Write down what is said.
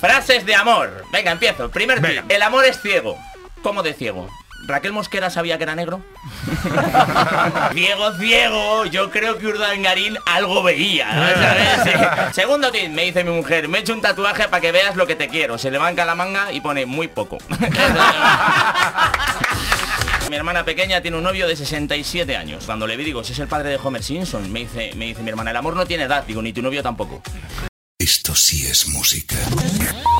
Frases de amor. Venga, empiezo. Primer tip. El amor es ciego. ¿Cómo de ciego? ¿Raquel Mosquera sabía que era negro? Ciego, ciego. Yo creo que Urdangarín algo veía, ¿sabes? Sí. Segundo tip, me dice mi mujer. Me he hecho un tatuaje para que veas lo que te quiero. Se levanta la manga y pone muy poco. Mi hermana pequeña tiene un novio de 67 años. Cuando le digo, si es el padre de Homer Simpson, me dice mi hermana, el amor no tiene edad. Digo, ni tu novio tampoco. Esto sí es música.